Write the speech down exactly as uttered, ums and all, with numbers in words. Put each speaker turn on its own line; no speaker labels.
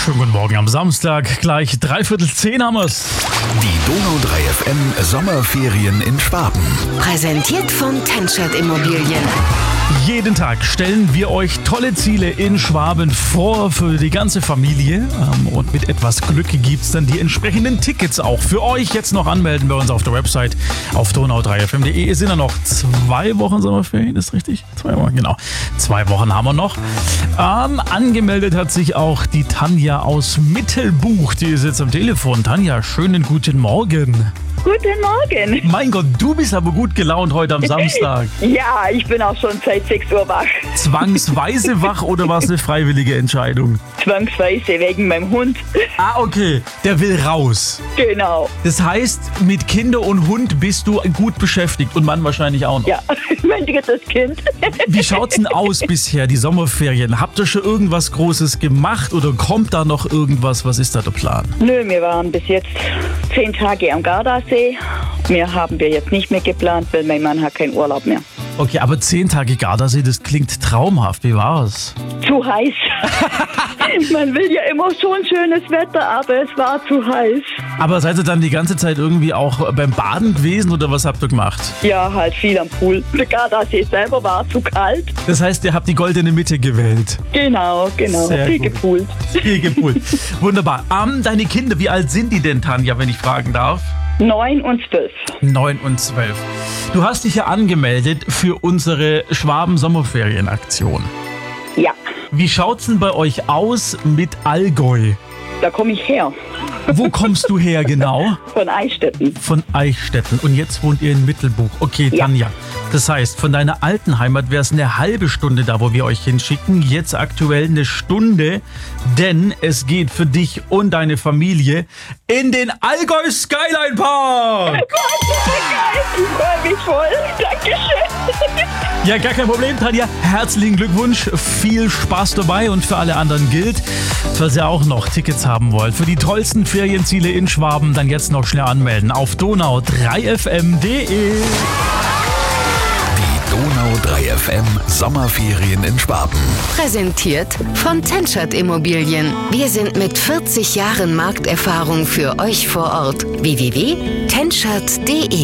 Schönen guten Morgen am Samstag. Gleich dreiviertel zehn haben wir's.
Die Donau drei F M Sommerferien in Schwaben.
Präsentiert von Tenschert Immobilien.
Jeden Tag stellen wir euch tolle Ziele in Schwaben vor für die ganze Familie. Und mit etwas Glück gibt's dann die entsprechenden Tickets auch für euch. Jetzt noch anmelden bei uns auf der Website auf donau drei f m punkt de. Es sind ja noch zwei Wochen Sommerferien, ist richtig? Zwei Wochen, genau. Zwei Wochen haben wir noch. Ähm, angemeldet hat sich auch die Tanja aus Mittelbuch. Die ist jetzt am Telefon. Tanja, schönen guten Morgen.
Guten Morgen.
Mein Gott, du bist aber gut gelaunt heute am Samstag.
Ja, ich bin auch schon seit sechs Uhr wach.
Zwangsweise wach oder war es eine freiwillige Entscheidung?
Zwangsweise wegen meinem Hund.
Ah, okay. Der will raus.
Genau.
Das heißt, mit Kinder und Hund bist du gut beschäftigt und Mann wahrscheinlich auch noch.
Ja, mein drittes Kind.
Wie schaut's denn aus bisher, die Sommerferien? Habt ihr schon irgendwas Großes gemacht oder kommt da noch irgendwas? Was ist da der Plan?
Nö, wir waren bis jetzt zehn Tage am Gardasee. Mehr haben wir jetzt nicht mehr geplant, weil mein Mann hat keinen Urlaub mehr.
Okay, aber zehn Tage Gardasee, das klingt traumhaft. Wie war's?
Zu heiß. Man will ja immer schon schönes Wetter, aber es war zu heiß.
Aber seid ihr dann die ganze Zeit irgendwie auch beim Baden gewesen oder was habt ihr gemacht?
Ja, halt viel am Pool. Der Gardasee selber war zu kalt.
Das heißt, ihr habt die goldene Mitte gewählt.
Genau, genau.
Sehr
viel
gut.
gepoolt.
Viel gepoolt. Wunderbar. Ähm, deine Kinder, wie alt sind die denn, Tanja, wenn ich fragen darf?
Neun und zwölf.
Neun und zwölf. Du hast dich ja angemeldet für unsere Schwaben-Sommerferien-Aktion.
Ja,
Wie schaut's denn bei euch aus mit Allgäu?
da komme ich her.
Wo kommst du her genau?
Von Eichstätten.
Von Eichstätten. Und jetzt wohnt ihr in Mittelbuch. Okay,
Ja.
Tanja. Das heißt, von deiner alten Heimat wäre es eine halbe Stunde da, wo wir euch hinschicken. Jetzt aktuell eine Stunde, denn es geht für dich und deine Familie in den Allgäu Skyline Park.
Ich freue mich voll. Dankeschön.
Ja, gar kein Problem, Tanja. Herzlichen Glückwunsch. Viel Spaß dabei und für alle anderen gilt, falls ihr auch noch Tickets haben wollt für die tollsten Ferienziele in Schwaben, dann jetzt noch schnell anmelden auf donau drei f m punkt de.
Die Donau drei F M Sommerferien in Schwaben.
Präsentiert von Tenschert Immobilien. Wir sind mit vierzig Jahren Markterfahrung für euch vor Ort. w w w punkt tenschert punkt de